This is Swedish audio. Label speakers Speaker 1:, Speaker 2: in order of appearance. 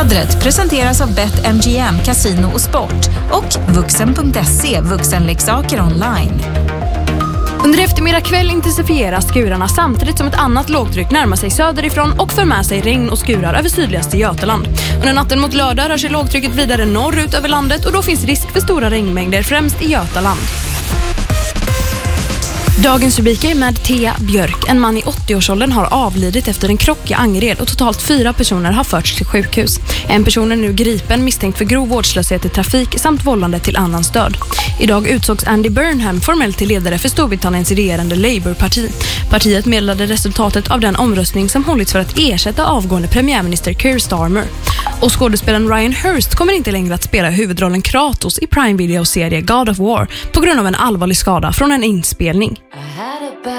Speaker 1: Vädret presenteras av BetMGM, Casino och Sport och Vuxen.se, vuxenleksaker online.
Speaker 2: Under eftermiddag kväll intensifieras skurarna samtidigt som ett annat lågtryck närmar sig söderifrån och för med sig regn och skurar över sydligaste Götaland. Under natten mot lördag rör sig lågtrycket vidare norrut över landet och då finns risk för stora regnmängder främst i Götaland. Dagens rubriker med Thea Björk. En man i 80-årsåldern har avlidit efter en krock i Angered och totalt 4 personer har förts till sjukhus. En person är nu gripen misstänkt för grov vårdslöshet i trafik samt vållande till annans död. Idag utsågs Andy Burnham formellt till ledare för Storbritanniens regerande Labour-parti. Partiet meddelade resultatet av den omröstning som hållits för att ersätta avgående premiärminister Keir Starmer. Och skådespelaren Ryan Hurst kommer inte längre att spela huvudrollen Kratos i Prime Videos serie God of War på grund av en allvarlig skada från en inspelning.